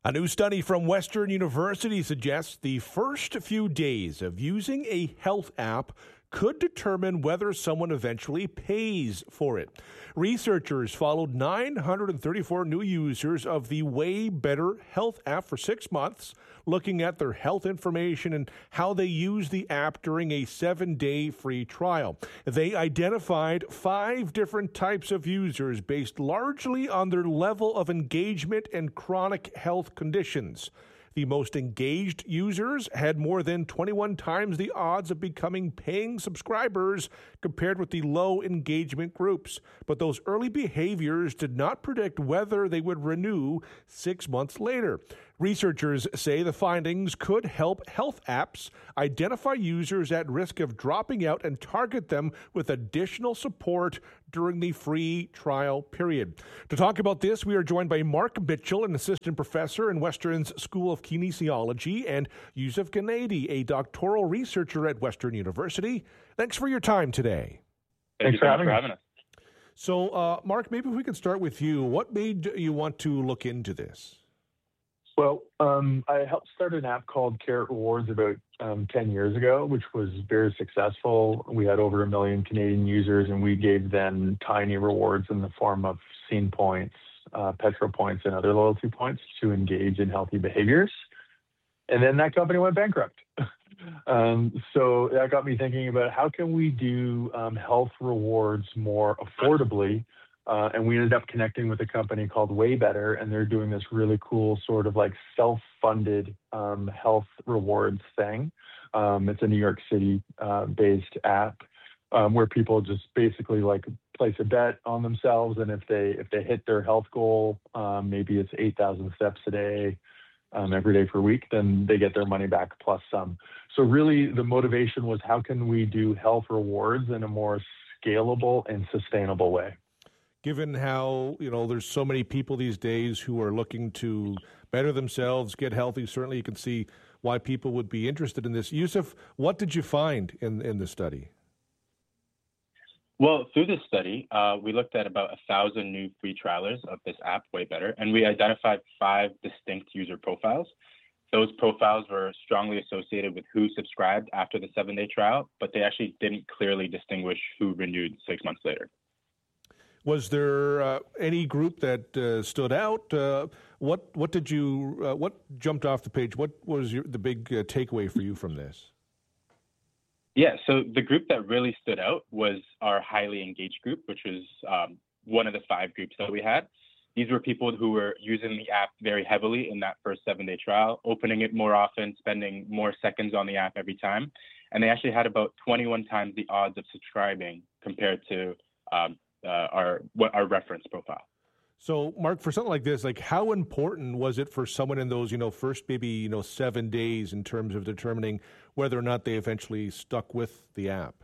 A new study from Western University suggests the first few days of using a health app could determine whether someone eventually pays for it. Researchers followed 934 new users of the Way Better Health app for 6 months, looking at their health information and how they use the app during a 7-day free trial. They identified 5 different types of users based largely on their level of engagement and chronic health conditions. The most engaged users had more than 21 times the odds of becoming paying subscribers compared with the low engagement groups. But those early behaviors did not predict whether they would renew 6 months later. Researchers say the findings could help health apps identify users at risk of dropping out and target them with additional support during the free trial period. To talk about this, we are joined by Mark Mitchell, an assistant professor in Western's School of Kinesiology, and Yusuf Gennady, a doctoral researcher at Western University. Thanks for your time today. Thanks for having us. So, Mark, maybe if we could start with you. What made you want to look into this? Well, I helped start an app called Carrot Rewards about 10 years ago, which was very successful. We had over 1 million Canadian users, and we gave them tiny rewards in the form of Scene points, Petro points, and other loyalty points to engage in healthy behaviors. And then that company went bankrupt. So that got me thinking about how can we do health rewards more affordably. And we ended up connecting with a company called Way Better, and they're doing this really cool sort of like self-funded health rewards thing. It's a New York City based app where people just basically like place a bet on themselves, and if they hit their health goal, maybe it's 8,000 steps a day, every day for a week, then they get their money back plus some. So really the motivation was how can we do health rewards in a more scalable and sustainable way? Given how, there's so many people these days who are looking to better themselves, get healthy, certainly you can see why people would be interested in this. Yusuf, what did you find in the study? Well, through this study, we looked at about 1,000 new free trialers of this app, Way Better, and we identified 5 distinct user profiles. Those profiles were strongly associated with who subscribed after the 7-day trial, but they actually didn't clearly distinguish who renewed 6 months later. Was there any group that stood out? What jumped off the page? What was the big takeaway for you from this? Yeah, so the group that really stood out was our highly engaged group, which was one of the 5 groups that we had. These were people who were using the app very heavily in that first 7-day trial, opening it more often, spending more seconds on the app every time. And they actually had about 21 times the odds of subscribing compared to our reference profile. So, Mark, for something like this, like how important was it for someone in those, first maybe 7 days in terms of determining whether or not they eventually stuck with the app?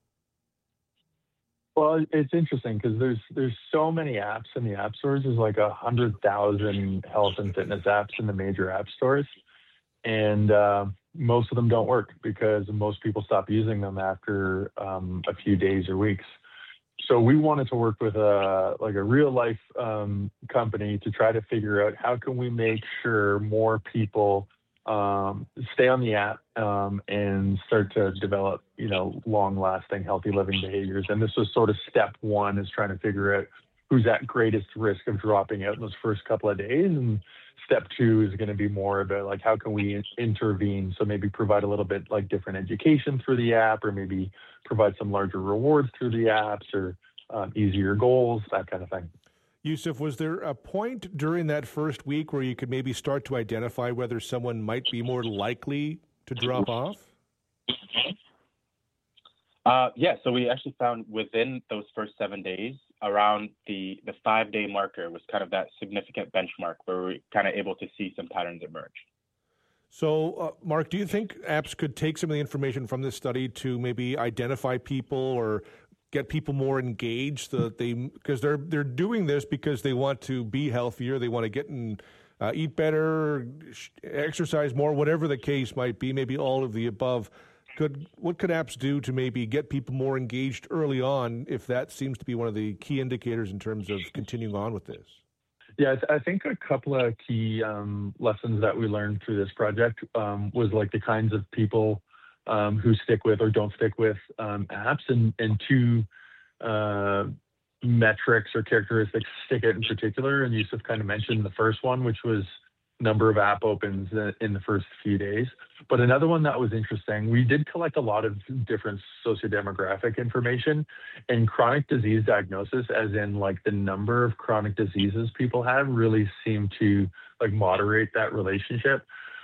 Well, it's interesting because there's so many apps in the app stores. There's like 100,000 health and fitness apps in the major app stores, and most of them don't work because most people stop using them after a few days or weeks. So we wanted to work with a real life company to try to figure out how can we make sure more people stay on the app and start to develop, long-lasting healthy living behaviors. And this was sort of step 1 is trying to figure out who's at greatest risk of dropping out in those first couple of days. And step 2 is going to be more about like how can we intervene? So maybe provide a little bit like different education through the app, or maybe provide some larger rewards through the apps, or easier goals, that kind of thing. Yusuf, was there a point during that first week where you could maybe start to identify whether someone might be more likely to drop off? Yeah, so we actually found within those first 7 days, around the 5-day marker was kind of that significant benchmark where we're kind of able to see some patterns emerge. So, Mark, do you think apps could take some of the information from this study to maybe identify people or get people more engaged, because they're doing this because they want to be healthier, they want to get and eat better, exercise more, whatever the case might be, maybe all of the above. What could apps do to maybe get people more engaged early on, if that seems to be one of the key indicators in terms of continuing on with this? Yeah, I think a couple of key lessons that we learned through this project was like the kinds of people who stick with or don't stick with apps, and two metrics or characteristics stick it in particular. And Yusuf kind of mentioned the first one, which was number of app opens in the first few days. But another one that was interesting, we did collect a lot of different sociodemographic information, and chronic disease diagnosis, as in like the number of chronic diseases people have, really seemed to like moderate that relationship.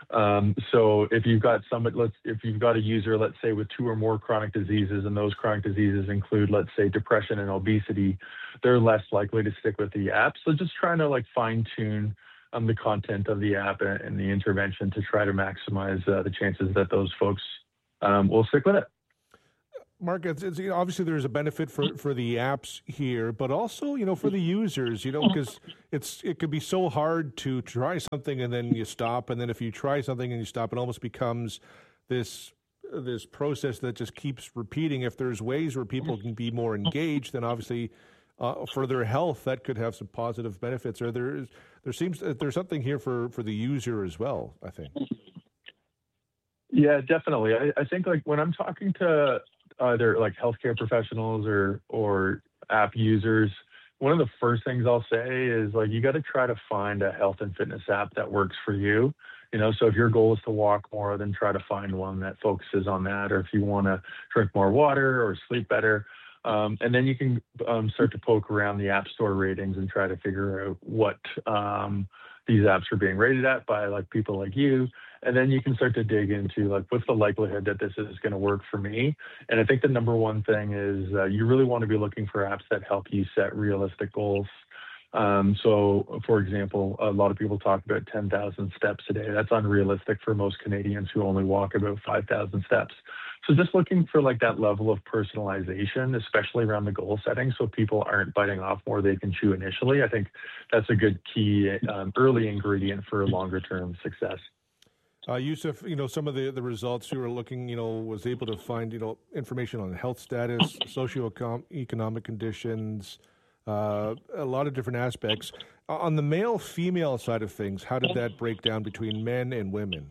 So if you've got if you've got a user, let's say with 2 or more chronic diseases, and those chronic diseases include, let's say, depression and obesity, they're less likely to stick with the app. So just trying to like fine tune the content of the app and the intervention to try to maximize the chances that those folks will stick with it. Mark, it's obviously there's a benefit for the apps here, but also, for the users, because it could be so hard to try something and then you stop, and then if you try something and you stop, it almost becomes this process that just keeps repeating. If there's ways where people can be more engaged, then obviously for their health that could have some positive benefits. Or there's something here for the user as well, I think. Yeah, definitely. I think like when I'm talking to either like healthcare professionals or app users, one of the first things I'll say is like, you got to try to find a health and fitness app that works for you. So if your goal is to walk more, then try to find one that focuses on that. Or if you want to drink more water or sleep better, and then you can start to poke around the App Store ratings and try to figure out what these apps are being rated at by like people like you. And then you can start to dig into like, what's the likelihood that this is going to work for me? And I think the number one thing is you really want to be looking for apps that help you set realistic goals. So, for example, a lot of people talk about 10,000 steps a day. That's unrealistic for most Canadians who only walk about 5,000 steps. So just looking for like that level of personalization, especially around the goal setting, so people aren't biting off more they can chew initially. I think that's a good key early ingredient for longer term success. Yusuf, some of the results you were looking, was able to find, information on health status, socioeconomic conditions, a lot of different aspects. On the male-female side of things, how did that break down between men and women?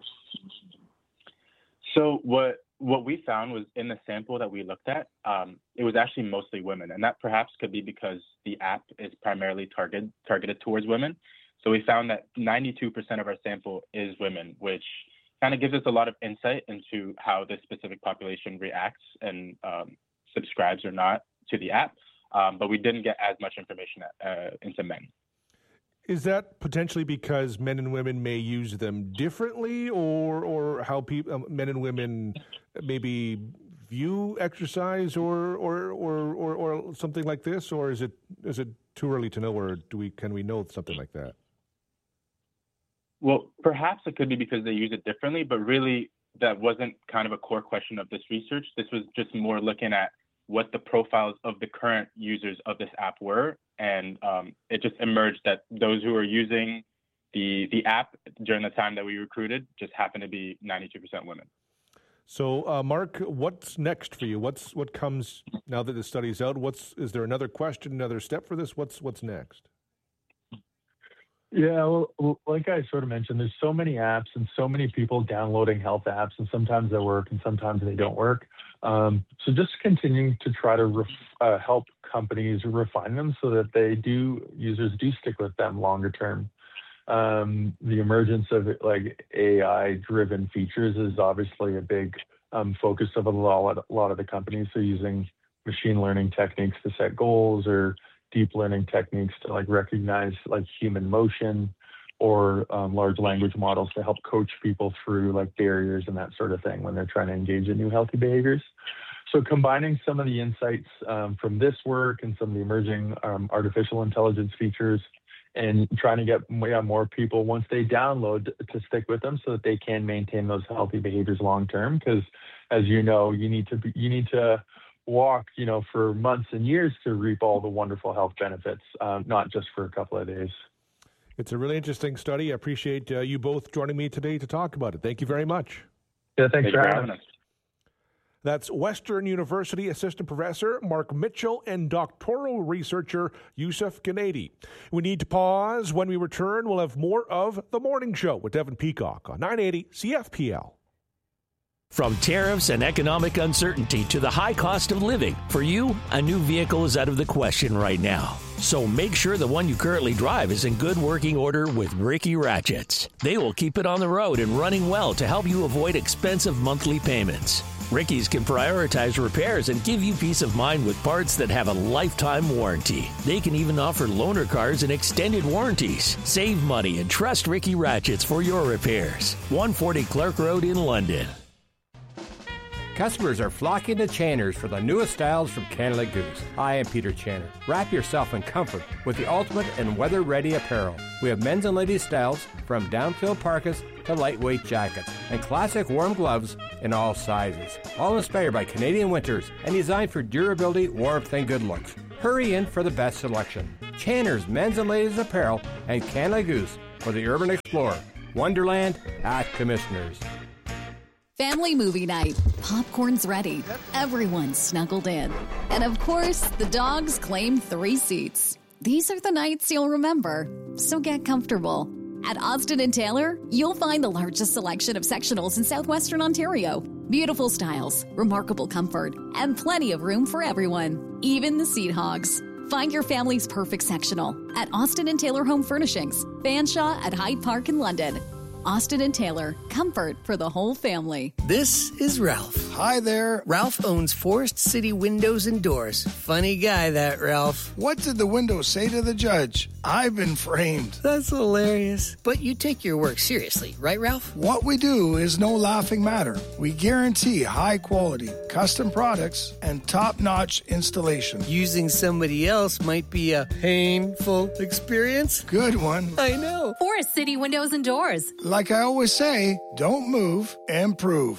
So what we found was in the sample that we looked at, it was actually mostly women. And that perhaps could be because the app is primarily targeted towards women. So we found that 92% of our sample is women, which kind of gives us a lot of insight into how this specific population reacts and subscribes or not to the app. But we didn't get as much information into men. Is that potentially because men and women may use them differently, or how men and women maybe view exercise, or something like this, or is it too early to know, or can we know something like that? Well, perhaps it could be because they use it differently, but really that wasn't kind of a core question of this research. This was just more looking at what the profiles of the current users of this app were. And it just emerged that those who were using the app during the time that we recruited just happened to be 92% women. So, Mark, what's next for you? What comes now that the study's out? Is there another question, another step for this? What's next? Yeah, well, like I sort of mentioned, there's so many apps and so many people downloading health apps, and sometimes they work and sometimes they don't work. So just continuing to try to help companies refine them so that users do stick with them longer term. The emergence of like AI-driven features is obviously a big focus of a lot of the companies. So using machine learning techniques to set goals, or deep learning techniques to like recognize like human motion, or large language models to help coach people through like barriers and that sort of thing when they're trying to engage in new healthy behaviors. So combining some of the insights from this work and some of the emerging artificial intelligence features, and trying to get more people, once they download, to stick with them so that they can maintain those healthy behaviors long term. Because as you know, you need to walk, for months and years to reap all the wonderful health benefits, not just for a couple of days. It's a really interesting study. I appreciate you both joining me today to talk about it. Thank you very much. Yeah, thanks for having us. That's Western University Assistant Professor Mark Mitchell and doctoral researcher Yusuf Gennady. We need to pause. When we return, we'll have more of The Morning Show with Devin Peacock on 980 CFPL. From tariffs and economic uncertainty to the high cost of living, for you, a new vehicle is out of the question right now. So make sure the one you currently drive is in good working order with Ricky Ratchets. They will keep it on the road and running well to help you avoid expensive monthly payments. Ricky's can prioritize repairs and give you peace of mind with parts that have a lifetime warranty. They can even offer loaner cars and extended warranties. Save money and trust Ricky Ratchets for your repairs. 140 Clark Road in London. Customers are flocking to Channers for the newest styles from Canada Goose. I am Peter Channer. Wrap yourself in comfort with the ultimate and weather-ready apparel. We have men's and ladies styles from down-filled parkas to lightweight jackets and classic warm gloves in all sizes. All inspired by Canadian winters and designed for durability, warmth, and good looks. Hurry in for the best selection. Channers men's and ladies apparel and Canada Goose for the Urban Explorer. Wonderland at Commissioners. Family movie night. Popcorn's ready. Everyone's snuggled in. And of course, the dogs claim 3 seats. These are the nights you'll remember, so get comfortable. At Austin & Taylor, you'll find the largest selection of sectionals in southwestern Ontario. Beautiful styles, remarkable comfort, and plenty of room for everyone, even the seat hogs. Find your family's perfect sectional at Austin & Taylor Home Furnishings, Fanshawe at Hyde Park in London. Austin & Taylor, comfort for the whole family. This is Ralph. Hi there. Ralph owns Forest City Windows and Doors. Funny guy, that Ralph. What did the window say to the judge? I've been framed. That's hilarious. But you take your work seriously, right, Ralph? What we do is no laughing matter. We guarantee high quality, custom products, and top-notch installation. Using somebody else might be a painful experience. Good one. I know. Forest City Windows and Doors. Like I always say, don't move, improve.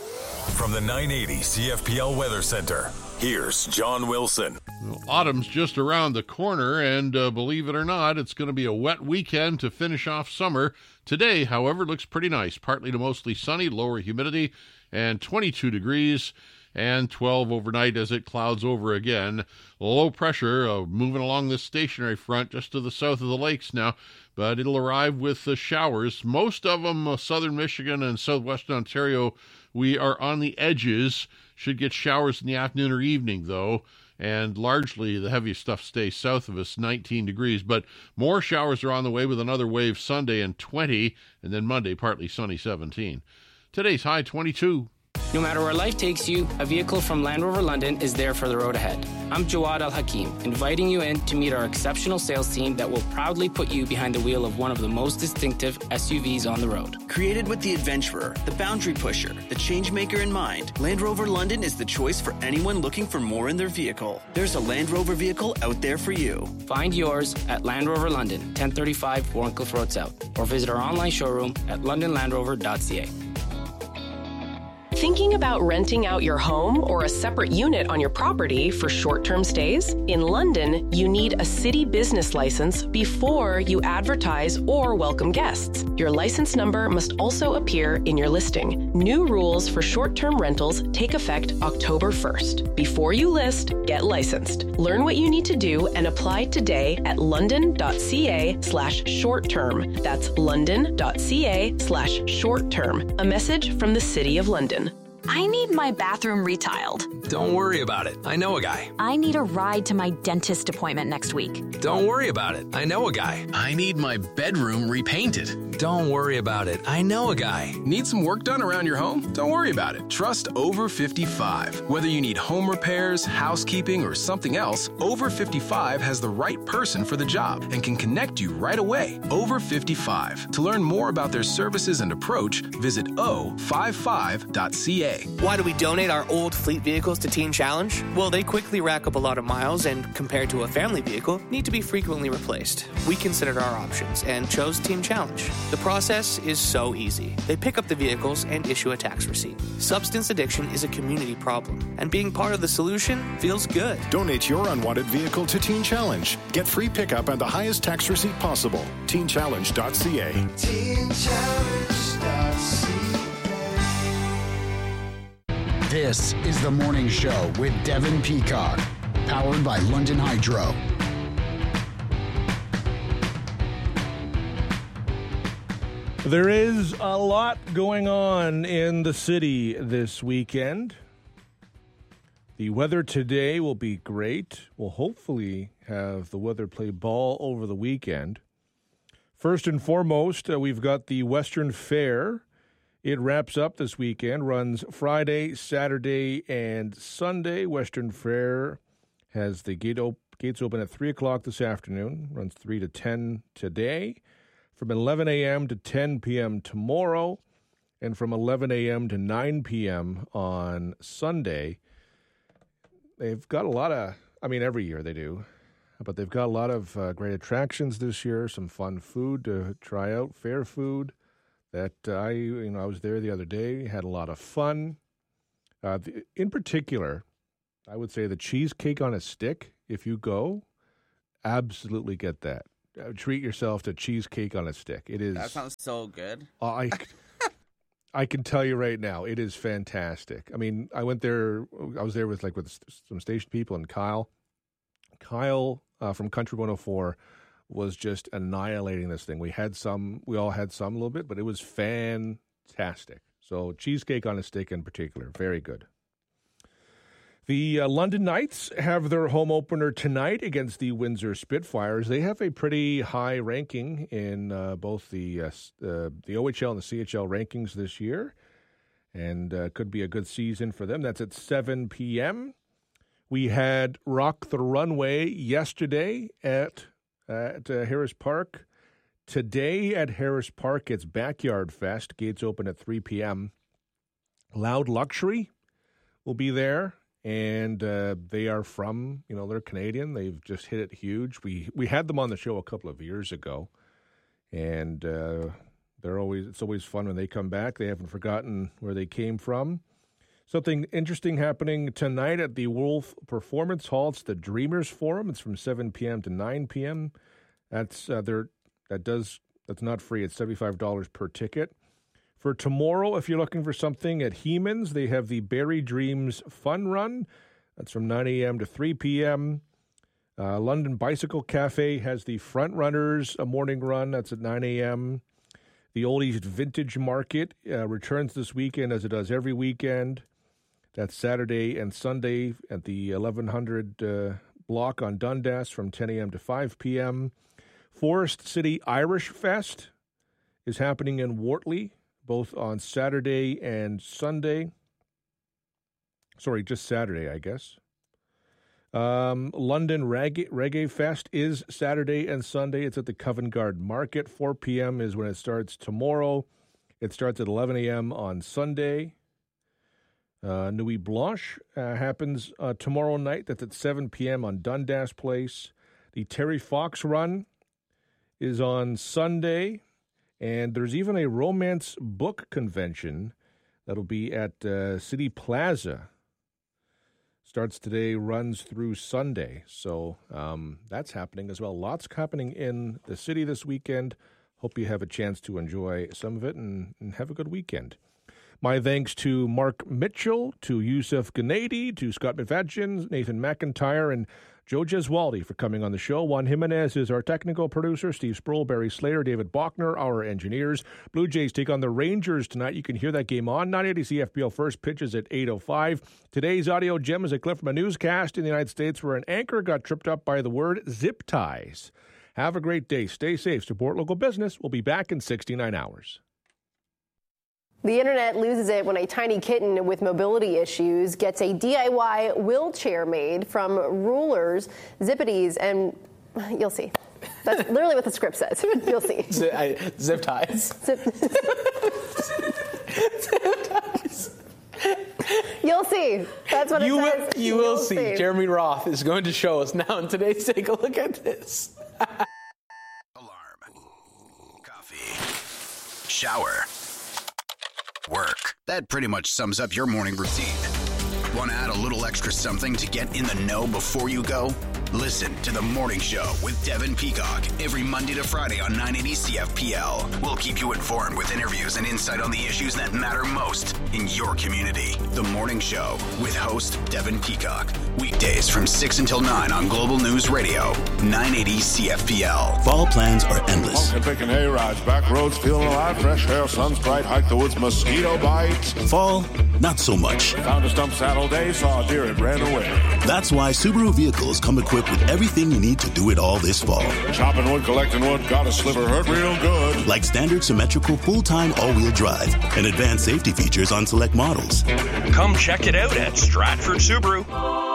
From the 980 CFPL Weather Center, here's John Wilson. Well, autumn's just around the corner, and believe it or not, it's going to be a wet weekend to finish off summer. Today, however, looks pretty nice. Partly to mostly sunny, lower humidity, and 22 degrees, and 12 overnight as it clouds over again. Low pressure moving along this stationary front just to the south of the lakes now, but it'll arrive with showers. Most of them southern Michigan and southwestern Ontario. We are on the edges. Should get showers in the afternoon or evening, though, and largely the heaviest stuff stays south of us, 19 degrees. But more showers are on the way with another wave Sunday and 20, and then Monday partly sunny, 17. Today's high, 22. No matter where life takes you, a vehicle from Land Rover London is there for the road ahead. I'm Jawad Al-Hakim, inviting you in to meet our exceptional sales team that will proudly put you behind the wheel of one of the most distinctive SUVs on the road. Created with the adventurer, the boundary pusher, the changemaker in mind, Land Rover London is the choice for anyone looking for more in their vehicle. There's a Land Rover vehicle out there for you. Find yours at Land Rover London, 1035 Warncliffe Road South, or visit our online showroom at londonlandrover.ca. Thinking about renting out your home or a separate unit on your property for short-term stays? In London, you need a city business license before you advertise or welcome guests. Your license number must also appear in your listing. New rules for short-term rentals take effect October 1st. Before you list, get licensed. Learn what you need to do and apply today at london.ca/short-term. That's london.ca/short-term. A message from the City of London. I need my bathroom retiled. Don't worry about it. I know a guy. I need a ride to my dentist appointment next week. Don't worry about it. I know a guy. I need my bedroom repainted. Don't worry about it. I know a guy. Need some work done around your home? Don't worry about it. Trust Over 55. Whether you need home repairs, housekeeping, or something else, Over 55 has the right person for the job and can connect you right away. Over 55. To learn more about their services and approach, visit o55.ca. Why do we donate our old fleet vehicles to Teen Challenge? Well, they quickly rack up a lot of miles and, compared to a family vehicle, need to be frequently replaced. We considered our options and chose Teen Challenge. The process is so easy. They pick up the vehicles and issue a tax receipt. Substance addiction is a community problem, and being part of the solution feels good. Donate your unwanted vehicle to Teen Challenge. Get free pickup and the highest tax receipt possible. TeenChallenge.ca. TeenChallenge.ca. This is The Morning Show with Devin Peacock, powered by London Hydro. There is a lot going on in the city this weekend. The weather today will be great. We'll hopefully have the weather play ball over the weekend. First and foremost, we've got the Western Fair. It wraps up this weekend, runs Friday, Saturday, and Sunday. Western Fair has the gates open at 3 o'clock this afternoon, runs 3 to 10 today, from 11 a.m. to 10 p.m. tomorrow, and from 11 a.m. to 9 p.m. on Sunday. They've got a lot of, every year they do, but they've got a lot of great attractions this year, some fun food to try out, fair food. That I was there the other day, had a lot of fun. In particular, I would say the cheesecake on a stick, if you go, absolutely get that. Treat yourself to cheesecake on a stick. It is. That sounds so good. I can tell you right now, it is fantastic. I went there. I was there with some station people and Kyle. Kyle from Country 104 was just annihilating this thing. We all had some a little bit, but it was fantastic. So cheesecake on a stick in particular, very good. The London Knights have their home opener tonight against the Windsor Spitfires. They have a pretty high ranking in both the OHL and the CHL rankings this year, and could be a good season for them. That's at 7 p.m. We had Rock the Runway yesterday at Harris Park. Today at Harris Park, it's Backyard Fest. Gates open at 3 p.m. Loud Luxury will be there. And they are from, they're Canadian. They've just hit it huge. We had them on the show a couple of years ago, and it's always fun when they come back. They haven't forgotten where they came from. Something interesting happening tonight at the Wolf Performance Hall. It's the Dreamers Forum. It's from 7 p.m. to 9 p.m. That's not free. It's $75 per ticket. For tomorrow, if you're looking for something at Heeman's, they have the Berry Dreams Fun Run. That's from 9 a.m. to 3 p.m. London Bicycle Cafe has the Front Runners, a morning run. That's at 9 a.m. The Old East Vintage Market returns this weekend, as it does every weekend. That's Saturday and Sunday at the 1100 block on Dundas from 10 a.m. to 5 p.m. Forest City Irish Fest is happening in Wortley, both on Saturday and Sunday. Sorry, just Saturday, I guess. London Reggae Fest is Saturday and Sunday. It's at the Covent Garden Market. 4 p.m. is when it starts tomorrow. It starts at 11 a.m. on Sunday. Nuit Blanche happens tomorrow night. That's at 7 p.m. on Dundas Place. The Terry Fox Run is on Sunday. And there's even a romance book convention that'll be at City Plaza. Starts today, runs through Sunday. So that's happening as well. Lots happening in the city this weekend. Hope you have a chance to enjoy some of it and have a good weekend. My thanks to Mark Mitchell, to Yusuf Gennady, to Scott McFadgen, Nathan McIntyre, and Joe Gesualdi for coming on the show. Juan Jimenez is our technical producer. Steve Sproul, Barry Slater, David Bachner, our engineers. Blue Jays take on the Rangers tonight. You can hear that game on 980 CFPL. First pitch is at 8:05. Today's audio gem is a clip from a newscast in the United States where an anchor got tripped up by the word zip ties. Have a great day. Stay safe. Support local business. We'll be back in 69 hours. The internet loses it when a tiny kitten with mobility issues gets a DIY wheelchair made from rulers, zippities, and you'll see. That's literally what the script says. You'll see. Zip ties. Zip ties. You'll see. That's what it says. You will see. Jeremy Roth is going to show us now. And today's Take a Look at This. Alarm. Coffee. Shower. Work. That pretty much sums up your morning routine. Want to add a little extra something to get in the know before you go? Listen to The Morning Show with Devin Peacock every Monday to Friday on 980 CFPL. We'll keep you informed with interviews and insight on the issues that matter most in your community. The Morning Show with host Devin Peacock. Weekdays from 6 until 9 on Global News Radio, 980 CFPL. Fall plans are endless. Picking hay-rides, back roads, feeling alive, fresh air, sun's bright, hike the woods, mosquito bites. Fall, not so much. Found a stump saddle day, saw a deer, it ran away. That's why Subaru vehicles come equipped with everything you need to do it all this fall. Chopping wood, collecting wood, got a sliver, hurt real good. Like standard symmetrical full-time all-wheel drive and advanced safety features on select models. Come check it out at Stratford Subaru.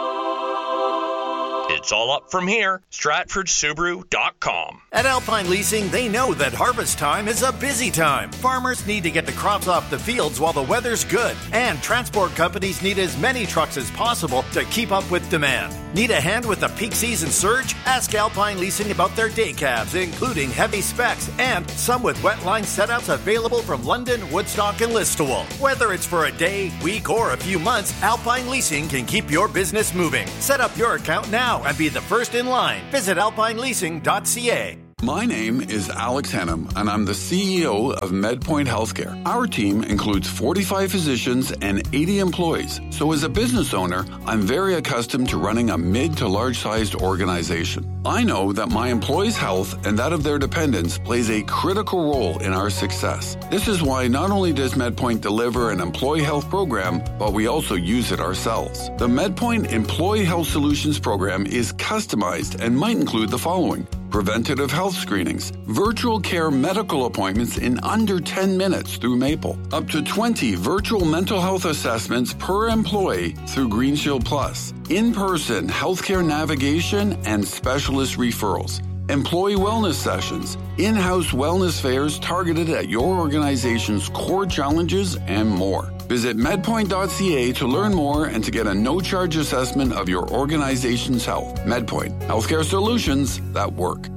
It's all up from here. StratfordSubaru.com. At Alpine Leasing, they know that harvest time is a busy time. Farmers need to get the crops off the fields while the weather's good. And transport companies need as many trucks as possible to keep up with demand. Need a hand with the peak season surge? Ask Alpine Leasing about their day cabs, including heavy specs and some with wet line setups available from London, Woodstock, and Listowel. Whether it's for a day, week, or a few months, Alpine Leasing can keep your business moving. Set up your account now and be the first in line. Visit alpineleasing.ca. My name is Alex Hennum, and I'm the CEO of MedPoint Healthcare. Our team includes 45 physicians and 80 employees. So as a business owner, I'm very accustomed to running a mid to large-sized organization. I know that my employees' health and that of their dependents plays a critical role in our success. This is why not only does MedPoint deliver an employee health program, but we also use it ourselves. The MedPoint Employee Health Solutions program is customized and might include the following: preventative health screenings, virtual care medical appointments in under 10 minutes through Maple, up to 20 virtual mental health assessments per employee through GreenShield Plus, in-person healthcare navigation and specialist referrals, employee wellness sessions, in-house wellness fairs targeted at your organization's core challenges, and more. Visit medpoint.ca to learn more and to get a no-charge assessment of your organization's health. MedPoint, healthcare solutions that work.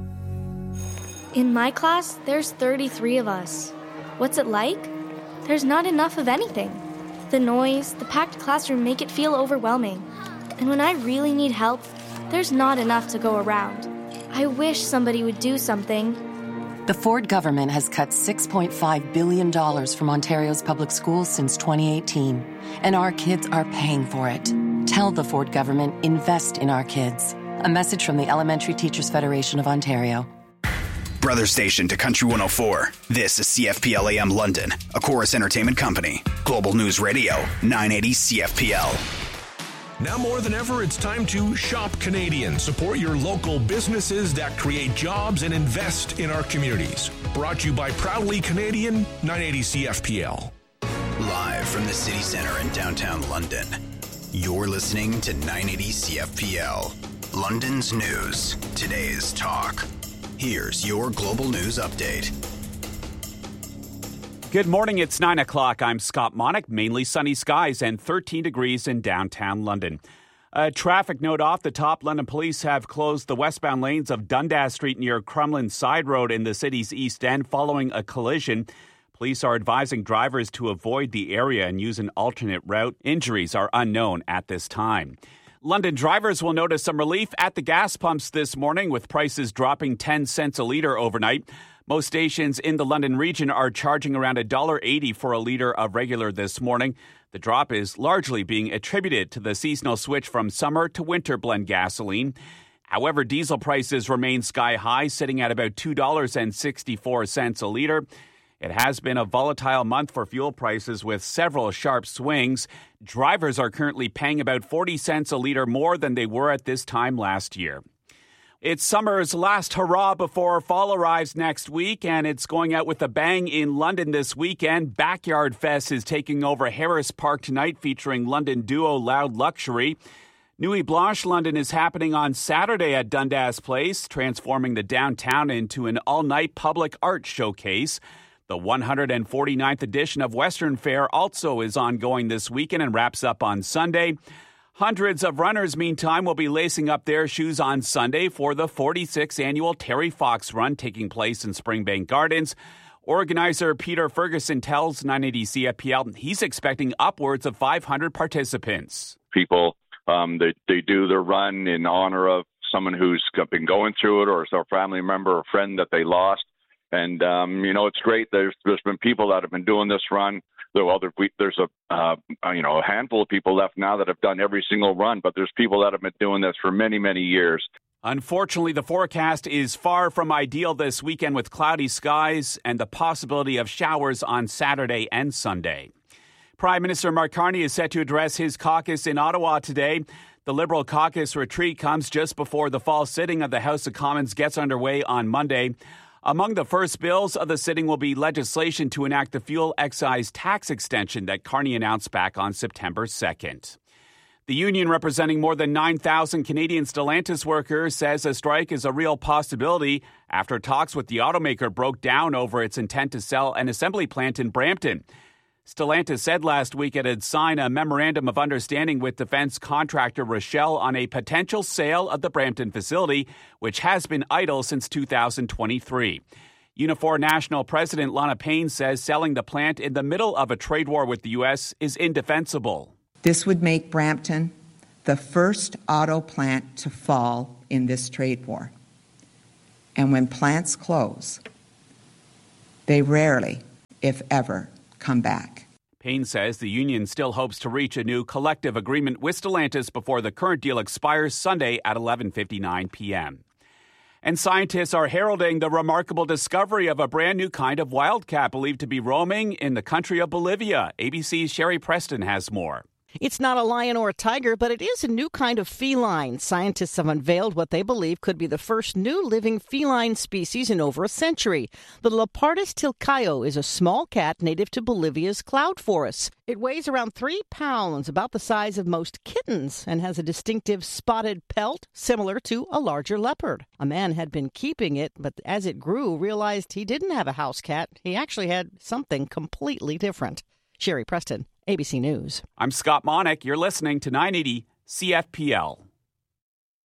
In my class, there's 33 of us. What's it like? There's not enough of anything. The noise, the packed classroom make it feel overwhelming. And when I really need help, there's not enough to go around. I wish somebody would do something. The Ford government has cut $6.5 billion from Ontario's public schools since 2018, and our kids are paying for it. Tell the Ford government, invest in our kids. A message from the Elementary Teachers Federation of Ontario. Brother station to Country 104. This is CFPL AM London, a Chorus Entertainment company. Global News Radio, 980 CFPL. Now more than ever, it's time to shop Canadian. Support your local businesses that create jobs and invest in our communities. Brought to you by Proudly Canadian, 980 CFPL. Live from the city center in downtown London, you're listening to 980 CFPL. London's news, today's talk. Here's your global news update. Good morning, it's 9 o'clock. I'm Scott Monick. Mainly sunny skies and 13 degrees in downtown London. A traffic note off the top. London police have closed the westbound lanes of Dundas Street near Crumlin Side Road in the city's east end following a collision. Police are advising drivers to avoid the area and use an alternate route. Injuries are unknown at this time. London drivers will notice some relief at the gas pumps this morning, with prices dropping 10 cents a litre overnight. Most stations in the London region are charging around $1.80 for a litre of regular this morning. The drop is largely being attributed to the seasonal switch from summer to winter blend gasoline. However, diesel prices remain sky high, sitting at about $2.64 a litre. It has been a volatile month for fuel prices with several sharp swings. Drivers are currently paying about 40 cents a litre more than they were at this time last year. It's summer's last hurrah before fall arrives next week, and it's going out with a bang in London this weekend. Backyard Fest is taking over Harris Park tonight, featuring London duo Loud Luxury. Nuit Blanche London is happening on Saturday at Dundas Place, transforming the downtown into an all-night public art showcase. The 149th edition of Western Fair also is ongoing this weekend and wraps up on Sunday. Hundreds of runners, meantime, will be lacing up their shoes on Sunday for the 46th annual Terry Fox Run taking place in Springbank Gardens. Organizer Peter Ferguson tells 980 CFPL he's expecting upwards of 500 participants. People, they do the run in honor of someone who's been going through it, or it's a family member or friend that they lost. And, it's great. There's been people that have been doing this run. There's a handful of people left now that have done every single run, but there's people that have been doing this for many, many years. Unfortunately, the forecast is far from ideal this weekend with cloudy skies and the possibility of showers on Saturday and Sunday. Prime Minister Mark Carney is set to address his caucus in Ottawa today. The Liberal caucus retreat comes just before the fall sitting of the House of Commons gets underway on Monday. Among the first bills of the sitting will be legislation to enact the fuel excise tax extension that Carney announced back on September 2nd. The union representing more than 9,000 Canadian Stellantis workers says a strike is a real possibility after talks with the automaker broke down over its intent to sell an assembly plant in Brampton. Stellantis said last week it had signed a memorandum of understanding with defense contractor Rochelle on a potential sale of the Brampton facility, which has been idle since 2023. Unifor National President Lana Payne says selling the plant in the middle of a trade war with the U.S. is indefensible. This would make Brampton the first auto plant to fall in this trade war. And when plants close, they rarely, if ever, come back. Payne says the union still hopes to reach a new collective agreement with Stellantis before the current deal expires Sunday at 11:59 p.m. And scientists are heralding the remarkable discovery of a brand new kind of wildcat believed to be roaming in the country of Bolivia. ABC's Sherry Preston has more. It's not a lion or a tiger, but it is a new kind of feline. Scientists have unveiled what they believe could be the first new living feline species in over a century. The Leopardus tilcayo is a small cat native to Bolivia's cloud forests. It weighs around 3 pounds, about the size of most kittens, and has a distinctive spotted pelt similar to a larger leopard. A man had been keeping it, but as it grew, realized he didn't have a house cat. He actually had something completely different. Sherry Preston, ABC News. I'm Scott Monick. You're listening to 980 CFPL.